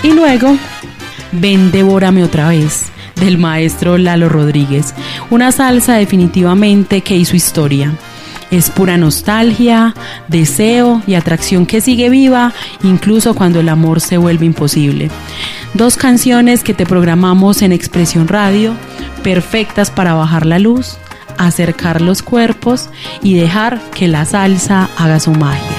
Y luego, Ven, devórame otra vez, del maestro Lalo Rodríguez. Una salsa definitivamente que hizo historia. Es pura nostalgia, deseo y atracción que sigue viva, incluso cuando el amor se vuelve imposible. 2 canciones que te programamos en Expresión Radio, perfectas para bajar la luz, acercar los cuerpos y dejar que la salsa haga su magia.